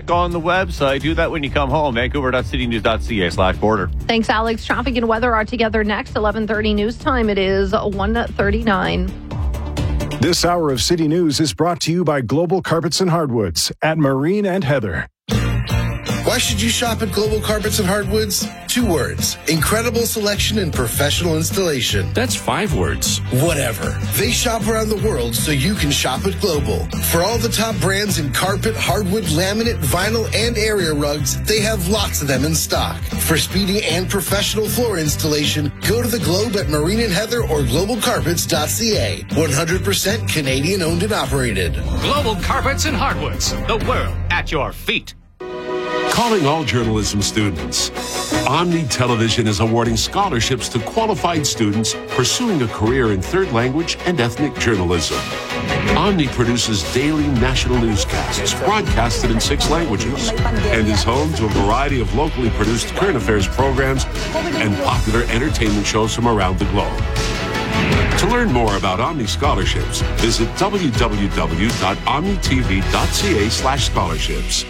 traffic on the website. Do that when you come home. Vancouver.citynews.ca/border. Thanks, Alex. Traffic and weather are together next. 11:30 news time. It is 1:39. This hour of City News is brought to you by Global Carpets and Hardwoods at Marine and Heather. Why should you shop at Global Carpets and Hardwoods? 2 words. Incredible selection and professional installation. That's 5 words. Whatever. They shop around the world so you can shop at Global. For all the top brands in carpet, hardwood, laminate, vinyl, and area rugs, they have lots of them in stock. For speedy and professional floor installation, go to the Globe at Marine and Heather or globalcarpets.ca. 100% Canadian owned and operated. Global Carpets and Hardwoods. The world at your feet. Calling all journalism students. Omni Television is awarding scholarships to qualified students pursuing a career in third language and ethnic journalism. Omni produces daily national newscasts broadcasted in 6 languages and is home to a variety of locally produced current affairs programs and popular entertainment shows from around the globe. To learn more about Omni scholarships, visit www.omnitv.ca/scholarships.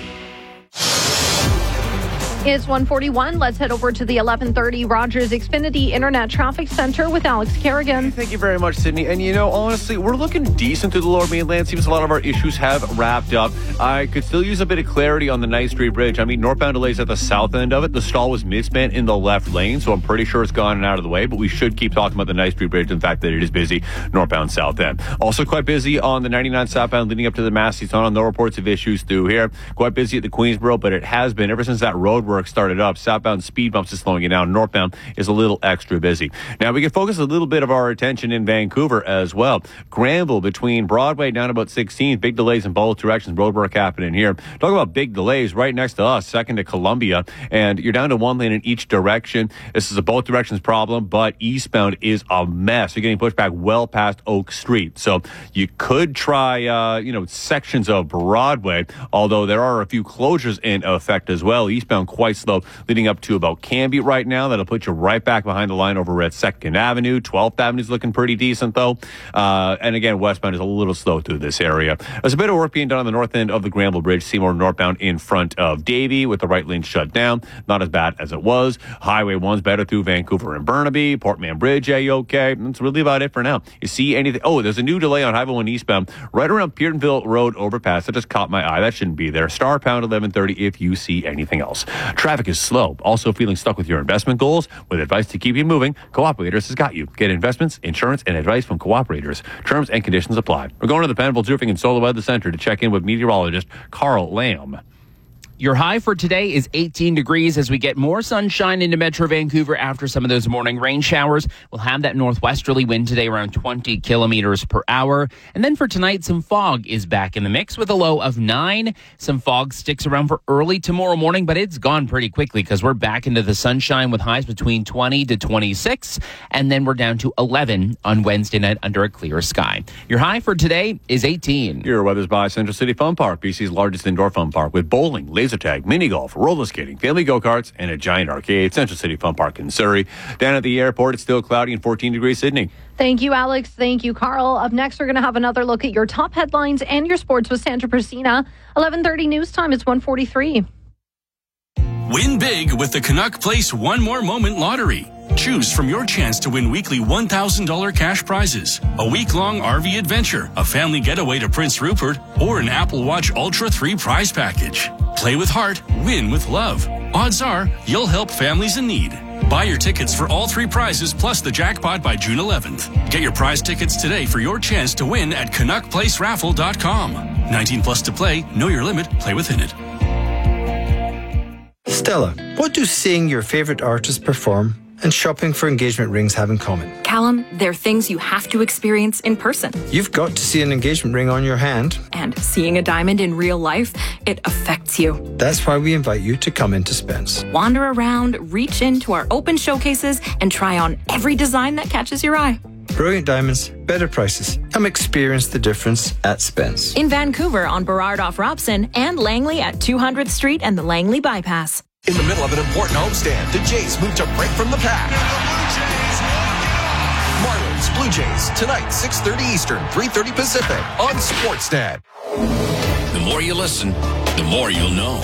It's 1:41. Let's head over to the 11:30 Rogers Xfinity Internet Traffic Center with Alex Kerrigan. Thank you very much, Sydney. And, honestly, we're looking decent through the Lower Mainland. Seems a lot of our issues have wrapped up. I could still use a bit of clarity on the Knight Street Bridge. I mean, northbound delays at the south end of it. The stall was mid-span in the left lane, so I'm pretty sure it's gone and out of the way. But we should keep talking about the Knight Street Bridge, in fact, that it is busy northbound south end. Also quite busy on the 99 southbound leading up to the Massey Tunnel. No reports of issues through here. Quite busy at the Queensboro, but it has been ever since that road work started up. Southbound speed bumps is slowing it down. Northbound is a little extra busy. Now we can focus a little bit of our attention in Vancouver as well. Granville between Broadway down about 16th. Big delays in both directions. Road work happening here. Talk about big delays right next to us, second to Columbia, and you're down to 1 lane in each direction. This is a both directions problem, but eastbound is a mess. You're getting pushed back well past Oak Street. So you could try, sections of Broadway, although there are a few closures in effect as well. Eastbound quite slow, leading up to about Cambie right now. That'll put you right back behind the line over at 2nd Avenue. 12th Avenue is looking pretty decent, though. And again, westbound is a little slow through this area. There's a bit of work being done on the north end of the Granville Bridge. Seymour northbound in front of Davie with the right lane shut down. Not as bad as it was. Highway 1's better through Vancouver and Burnaby. Portman Bridge, okay. That's really about it for now. You see anything? Oh, there's a new delay on Highway 1 eastbound right around Peterville Road overpass. That just caught my eye. That shouldn't be there. Star pound 1130 if you see anything else. Traffic is slow. Also feeling stuck with your investment goals? With advice to keep you moving, Cooperators has got you. Get investments, insurance, and advice from Cooperators. Terms and conditions apply. We're going to the Penfolds Roofing and Solar Weather Center to check in with meteorologist Carl Lamb. Your high for today is 18 degrees as we get more sunshine into Metro Vancouver after some of those morning rain showers. We'll have that northwesterly wind today around 20 kilometers per hour. And then for tonight, some fog is back in the mix with a low of 9. Some fog sticks around for early tomorrow morning, but it's gone pretty quickly because we're back into the sunshine with highs between 20 to 26. And then we're down to 11 on Wednesday night under a clear sky. Your high for today is 18. Your weather's by Central City Fun Park, BC's largest indoor fun park with bowling, laser tag, mini golf, roller skating, family go-karts, and a giant arcade. Central City Fun Park in Surrey. Down at the airport, it's still cloudy and 14 degrees Sydney. Thank you, Alex. Thank you, Carl. Up next, we're going to have another look at your top headlines and your sports with Sandra Persina. 11:30 news time. It's 1:43. Win big with the Canuck Place One More Moment Lottery. Choose from your chance to win weekly $1,000 cash prizes, a week-long RV adventure, a family getaway to Prince Rupert, or an Apple Watch Ultra 3 prize package. Play with heart, win with love. Odds are you'll help families in need. Buy your tickets for all 3 prizes plus the jackpot by June 11th. Get your prize tickets today for your chance to win at CanuckPlaceRaffle.com. 19 plus to play. Know your limit. Play within it. Stella, what do seeing your favorite artist perform and shopping for engagement rings have in common? Callum, they're things you have to experience in person. You've got to see an engagement ring on your hand. And seeing a diamond in real life, it affects you. That's why we invite you to come into Spence. Wander around, reach into our open showcases, and try on every design that catches your eye. Brilliant diamonds, better prices. Come experience the difference at Spence. In Vancouver on Burrard off Robson and Langley at 200th Street and the Langley Bypass. In the middle of an important homestand, the Jays move to break from the pack. Marlins, Blue Jays, tonight, 6:30 Eastern, 3:30 Pacific on Sportsnet. The more you listen, the more you'll know.